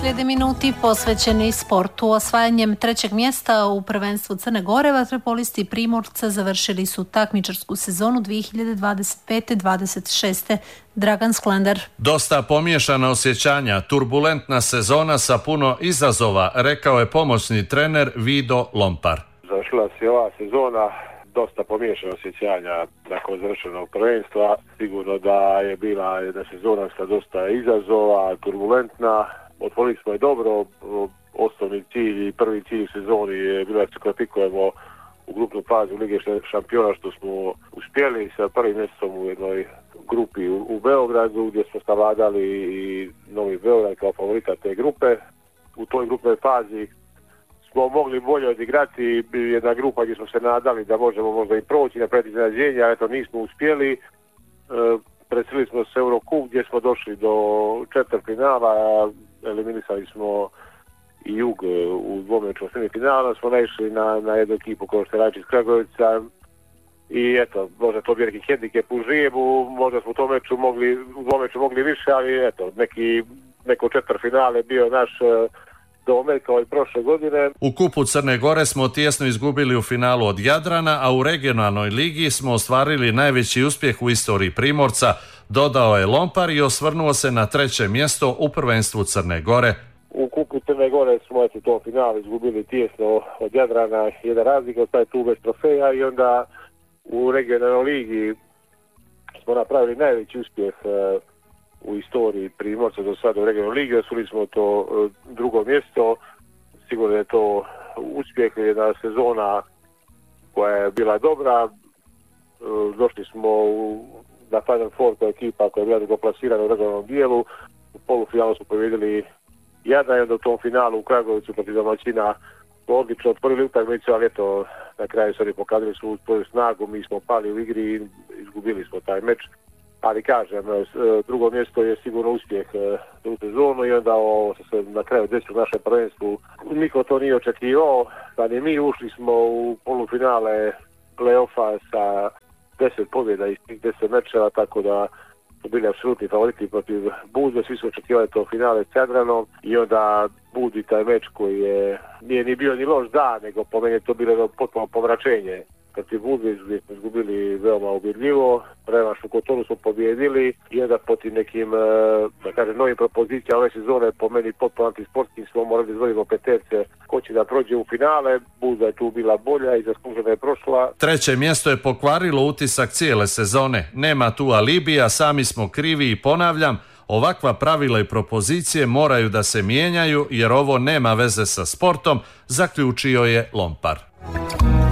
Slijede minuti posvećeni sportu. Osvajanjem 3. mjesta u prvenstvu Crne Gore vaterpolisti Primorca završili su takmičarsku sezonu 2025-26. Dragan Sklandar. Dosta pomiješana osjećanja, turbulentna sezona sa puno izazova, rekao je pomoćni trener Vido Lompar. Završila se ova sezona, dosta pomiješana osjećanja nakon završenog prvenstva. Sigurno da je bila jedna sezona sa dosta izazova, turbulentna. Otvorili smo je dobro, osnovni cilj i prvi cilj u sezoni je bilo da se kvalifikujemo u grupnu fazu Lige šampiona, što smo uspjeli sa prvim mjestom u jednoj grupi u Beogradu, gdje smo savladali i Novi Beograd kao favorita te grupe. U toj grupnoj fazi smo mogli bolje odigrati, jedna grupa gdje smo se nadali da možemo možda i proći na iznenađenje, ali eto nismo uspjeli. Preselili smo se Eurocup gdje smo došli do četvrtfinala, eliminisali smo i Jug u dvomječnom semifinala, smo naišli na jednu ekipu kao što je Rajčić iz Kragujevca i eto, možda to bio neki hendikep u Žebu, možda smo u tom meču mogli više, ali eto, neko četvrtfinale bio naš domet kao i prošle godine. U kupu Crne Gore smo tijesno izgubili u finalu od Jadrana, a u regionalnoj ligi smo ostvarili najveći uspjeh u istoriji Primorca, dodao je Lompar i osvrnuo se na 3. mjesto u prvenstvu Crne Gore. U kupu Crne Gore smo u tom finalu izgubili tijesno od Jadrana, jedan razlika, taj tu bez trofeja, i onda u regionalnoj ligi smo napravili najveći uspjeh u istoriji Primorca do sada u regionalnoj ligi, osvojili smo to drugo mjesto. Sigurno je to uspjeh, jedna sezona koja je bila dobra. Došli smo na Final Four kao ekipa koja je bila drugoplasirana u regionalnom dijelu. U polufinalu smo pobjedili Jadran, i onda u tom finalu u Kragujevcu protiv domaćina odlično otvorili utakmicu, ali eto, na kraju su oni pokazali svoju snagu, mi smo pali u igri i izgubili smo taj meč. Ali kažem, drugo mjesto je sigurno uspjeh u sezonu, i onda ovo se na kraju desilo u našem prvenstvu. Niko to nije očekivao, da ni mi ušli smo u polufinale play-offa sa 10 pobjeda iz tih 10 mečeva, tako da su bili apsolutni favoriti protiv Budve, svi su očekivali to finale s Jadranom, i onda Budvi taj meč koji nije ni bio ni loš dan, nego po meni je to bilo potpuno pomračenje. Protiv Budve smo izgubili veoma ubjedljivo, revanš u Kotonu smo pobjedili, i onda protiv nekim, da kažem, novim propozicijama ove sezone, po meni potpuno antisportskim, smo morali izvoditi peterce ko će da prođe u finale. Budva je tu bila bolja i zasluženo je prošla. 3. mjesto je pokvarilo utisak cijele sezone. Nema tu alibija, sami smo krivi i ponavljam, ovakva pravila i propozicije moraju da se mijenjaju jer ovo nema veze sa sportom, zaključio je Lompar.